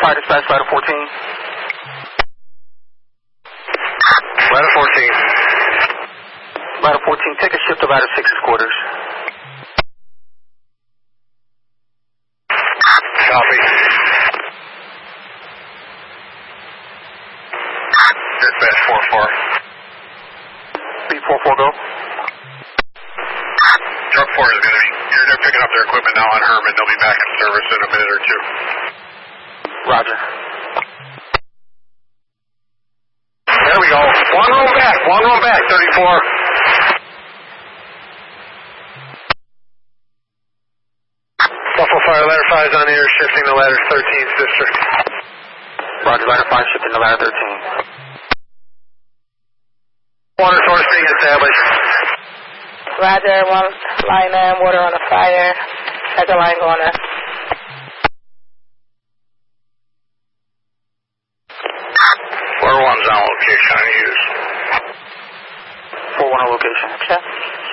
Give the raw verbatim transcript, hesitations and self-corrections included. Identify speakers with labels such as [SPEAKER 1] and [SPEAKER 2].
[SPEAKER 1] Fire dispatch, ladder fourteen.
[SPEAKER 2] Ladder fourteen.
[SPEAKER 1] Ladder fourteen, take a shift to ladder six's quarters.
[SPEAKER 2] Copy. Dispatch four four.
[SPEAKER 1] B four four, go.
[SPEAKER 2] Truck four is going to be, you're, they're picking up their equipment now on Herman. They'll be back in service in a minute or two.
[SPEAKER 1] Roger.
[SPEAKER 2] There we go. One row back, one row back, thirty-four. Buffalo Fire, ladder five is on air, shifting to ladder thirteen's district.
[SPEAKER 1] Roger, ladder five, shifting to ladder thirteen.
[SPEAKER 2] Water source being established.
[SPEAKER 3] Roger, one line and water on a fire. Second line going up.
[SPEAKER 2] Four one's on location, use.
[SPEAKER 1] four one on location.
[SPEAKER 3] Check.